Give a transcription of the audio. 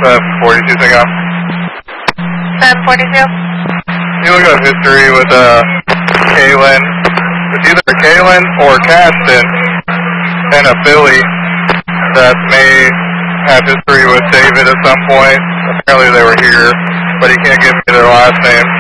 42 thing up. 742. You look up history with Kaylin. It's either Kaylin or Caston and a Billy that may have history with David at some point. Apparently they were here, but he can't give me their last name.